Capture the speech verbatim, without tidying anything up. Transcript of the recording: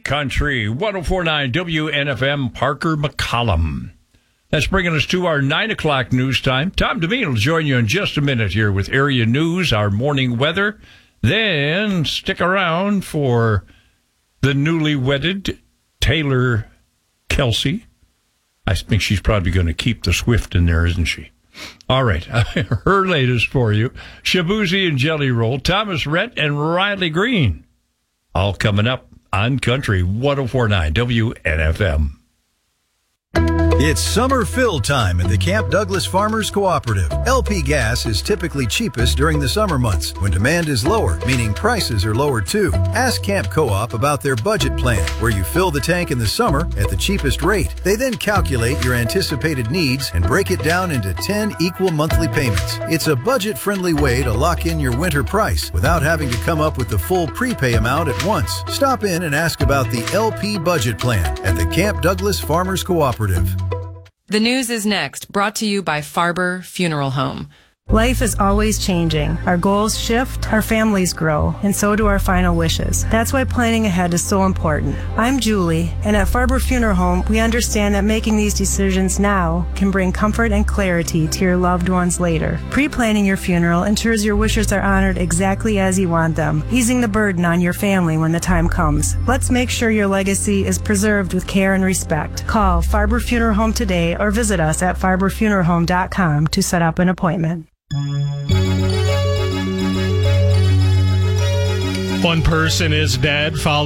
Country, one oh four point nine W N F M, Parker McCollum. That's bringing us to our nine o'clock news time. Tom Devine will join you in just a minute here with area news, our morning weather. Then stick around for the newly wedded Taylor Kelsey. I think she's probably going to keep the Swift in there, isn't she? All right, her latest for you. Shabuzi and Jelly Roll, Thomas Rhett and Riley Green. All coming up on Country one oh four point nine W N F M. It's summer fill time at the Camp Douglas Farmers Cooperative. L P gas is typically cheapest during the summer months when demand is lower, meaning prices are lower too. Ask Camp Co-op about their budget plan, where you fill the tank in the summer at the cheapest rate. They then calculate your anticipated needs and break it down into ten equal monthly payments. It's a budget-friendly way to lock in your winter price without having to come up with the full prepay amount at once. Stop in and ask about the L P budget plan at the Camp Douglas Farmers Cooperative. The news is next, brought to you by Farber Funeral Home. Life is always changing. Our goals shift, our families grow, and so do our final wishes. That's why planning ahead is so important. I'm Julie, and at Farber Funeral Home, we understand that making these decisions now can bring comfort and clarity to your loved ones later. Pre-planning your funeral ensures your wishes are honored exactly as you want them, easing the burden on your family when the time comes. Let's make sure your legacy is preserved with care and respect. Call Farber Funeral Home today or visit us at farber funeral home dot com to set up an appointment. One person is dead following